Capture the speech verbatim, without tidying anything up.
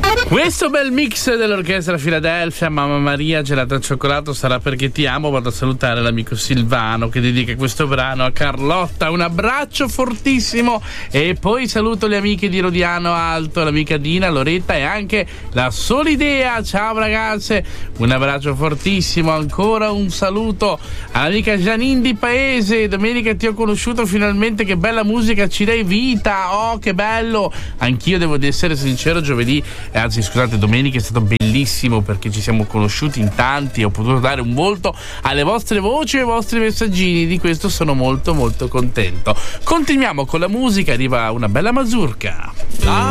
Questo bel mix dell'orchestra Philadelphia, Mamma Maria, gelato al cioccolato, sarà perché ti amo. Vado a salutare l'amico Silvano che dedica questo brano a Carlotta. Un abbraccio fortissimo. E poi saluto le amiche di Rodiano Alto, l'amica Dina, Loretta e anche la Solidea. Ciao ragazze, un abbraccio fortissimo. Ancora un saluto all'amica Janine di Paese. Domenica ti ho conosciuto finalmente, che bella musica, ci dai vita. Oh, che bello. Anch'io devo essere sincero, giovedì, anzi scusate, domenica è stato bellissimo perché ci siamo conosciuti in tanti, ho potuto dare un volto alle vostre voci e ai vostri messaggini, di questo sono molto molto contento. Continuiamo con la musica, arriva una bella mazurka.